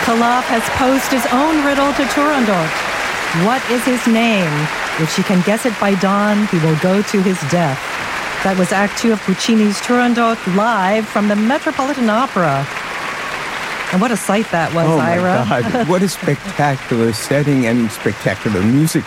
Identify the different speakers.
Speaker 1: Calaf has posed his own riddle to Turandot. What is his name? If she can guess it by dawn, he will go to his death. That was Act 2 of Puccini's Turandot, live from the Metropolitan Opera. And what a sight that was, Ira.
Speaker 2: Oh, my God. What a spectacular setting and spectacular music